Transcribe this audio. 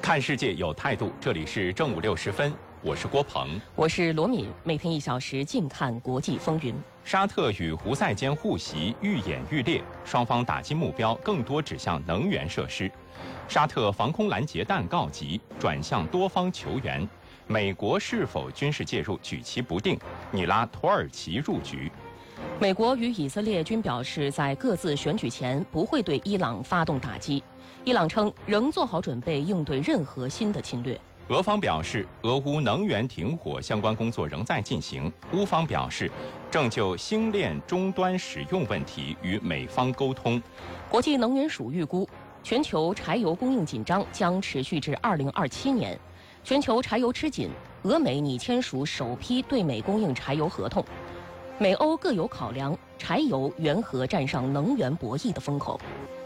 看世界有态度，这里是正午6时分，我是郭鹏， 我是罗敏，每天1小时尽看国际风云。 沙特与胡塞间互袭愈演愈烈，双方打击目标更多指向能源设施。沙特防空拦截弹告急，转向多方求援。美国是否军事介入举棋不定，拟拉土耳其入局。 美国与以色列均表示，在各自选举前不会对伊朗发动打击。伊朗称仍做好准备应对任何新的侵略。 俄方表示，俄乌能源停火相关工作仍在进行。乌方表示，正就星链终端使用问题与美方沟通。 国际能源署预估，全球柴油供应紧张将持续至2027年。全球柴油吃紧，俄美拟签署首批对美供应柴油合同。美欧各有考量，柴油缘何站上能源博弈的风口？